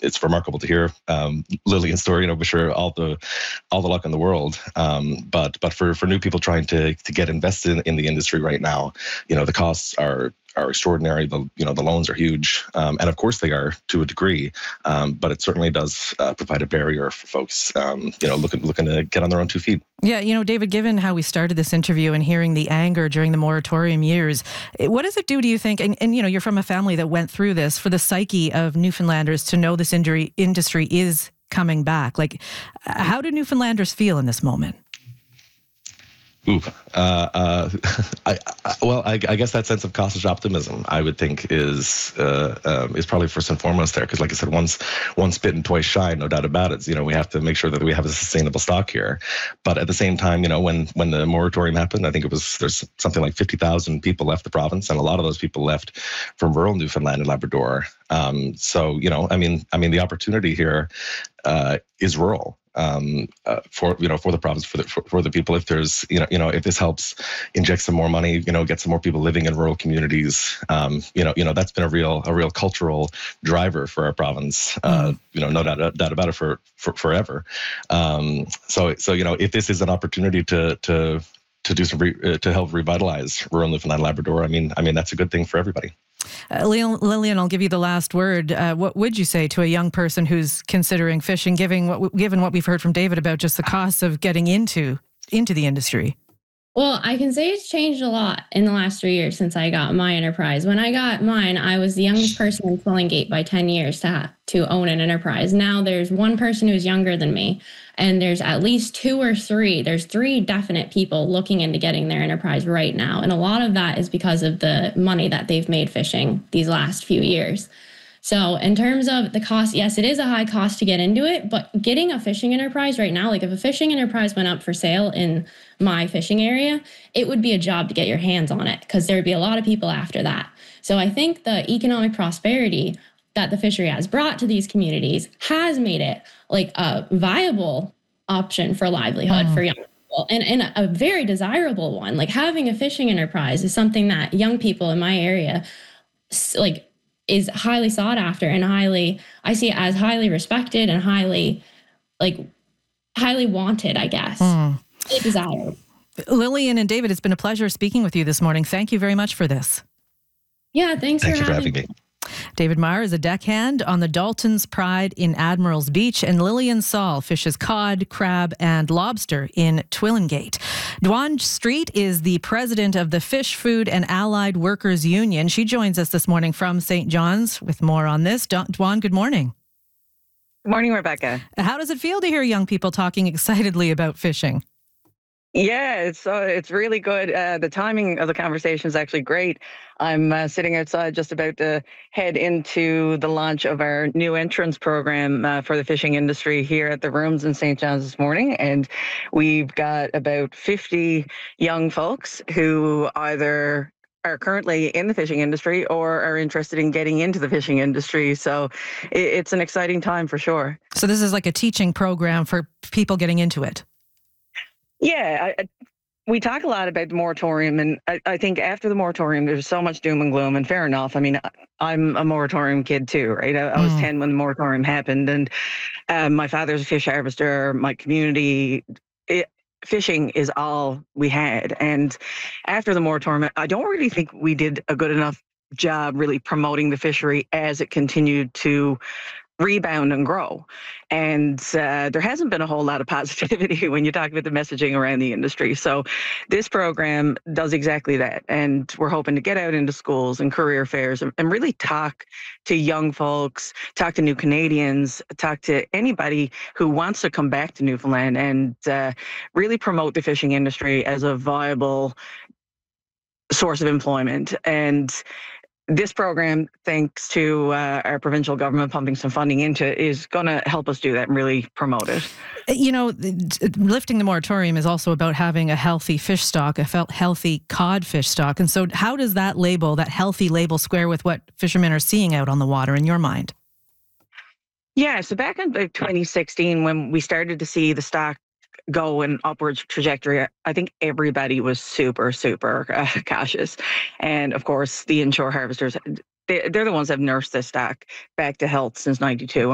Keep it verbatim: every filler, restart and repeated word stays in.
it's remarkable to hear um, Lillian's story. You know, wish her all the all the luck in the world. Um, but but for, for new people trying to to get invested in, in the industry right now, you know, the costs are are extraordinary. The you know the loans are huge, um, and of course they are to a degree. Um, but it certainly does uh, provide a barrier for folks, um, you know, looking looking to get on their own two feet. Yeah, you know, David, given how we started this interview and hearing the anger during the moratorium years, what does it do, do you think? And, and you know, you're from a family that went through this, for the psyche of Newfoundlanders to know this injury, industry is coming back. Like, how do Newfoundlanders feel in this moment? Ooh, uh, uh, I, I, well, I, I guess that sense of cautious optimism, I would think, is uh, um, is probably first and foremost there. Because, like I said, once once bitten, twice shy, no doubt about it. You know, we have to make sure that we have a sustainable stock here. But at the same time, you know, when when the moratorium happened, I think it was there's something like fifty thousand people left the province, and a lot of those people left from rural Newfoundland and Labrador. Um, so, you know, I mean, I mean, the opportunity here uh, is rural. Um, uh, for you know, for the province, for the for, for the people. If there's you know, you know, if this helps inject some more money, you know, get some more people living in rural communities, um, you know, you know, that's been a real a real cultural driver for our province. Uh, mm. You know, no doubt, doubt about it for, for forever. Um, so so you know, if this is an opportunity to to to do some re, uh, to help revitalize rural Newfoundland and Labrador, I mean, I mean that's a good thing for everybody. Uh, Lillian, I'll give you the last word. Uh, what would you say to a young person who's considering fishing, given what, given what we've heard from David about just the costs of getting into into the industry? Well, I can say it's changed a lot in the last three years since I got my enterprise. When I got mine, I was the youngest person in Twillingate by ten years to have, to own an enterprise. Now there's one person who's younger than me, and there's at least two or three. There's three definite people looking into getting their enterprise right now. And a lot of that is because of the money that they've made fishing these last few years. So in terms of the cost, yes, it is a high cost to get into it, but getting a fishing enterprise right now, like if a fishing enterprise went up for sale in my fishing area, it would be a job to get your hands on it because there would be a lot of people after that. So I think the economic prosperity that the fishery has brought to these communities has made it like a viable option for livelihood mm. for young people, and, and a very desirable one. Like having a fishing enterprise is something that young people in my area like is highly sought after and highly, I see it as highly respected and highly, like, highly wanted, I guess. Mm. Desired. Lillian and David, it's been a pleasure speaking with you this morning. Thank you very much for this. Yeah, thanks Thank for, you having for having me. David Meyer is a deckhand on the Dalton's Pride in Admirals Beach, and Lillian Saul fishes cod, crab, and lobster in Twillingate. Dwan Street is the president of the Fish, Food, and Allied Workers Union. She joins us this morning from Saint John's with more on this. Dwan, good morning. Good morning, Rebecca. How does it feel to hear young people talking excitedly about fishing? Yeah, it's uh, it's really good. Uh, the timing of the conversation is actually great. I'm uh, sitting outside just about to head into the launch of our new entrance program uh, for the fishing industry here at the Rooms in Saint John's this morning. And we've got about fifty young folks who either are currently in the fishing industry or are interested in getting into the fishing industry. So it, it's an exciting time for sure. So this is like a teaching program for people getting into it. Yeah, I, we talk a lot about the moratorium, and I, I think after the moratorium, there's so much doom and gloom, and fair enough. I mean, I'm a moratorium kid too, right? I, I was mm. ten when the moratorium happened, and um, my father's a fish harvester, my community, it, fishing is all we had. And after the moratorium, I don't really think we did a good enough job really promoting the fishery as it continued to rebound and grow. And uh, there hasn't been a whole lot of positivity when you talk about the messaging around the industry. So this program does exactly that. And we're hoping to get out into schools and career fairs and, and really talk to young folks, talk to new Canadians, talk to anybody who wants to come back to Newfoundland and uh, really promote the fishing industry as a viable source of employment. And this program, thanks to uh, our provincial government pumping some funding into it, is going to help us do that and really promote it. You know, lifting the moratorium is also about having a healthy fish stock, a healthy cod fish stock. And so how does that label, that healthy label, square with what fishermen are seeing out on the water in your mind? Yeah, so back in twenty sixteen, when we started to see the stock go in upwards trajectory, I think everybody was super, super uh, cautious. And of course, the inshore harvesters, they, they're the ones that have nursed this stock back to health since ninety-two.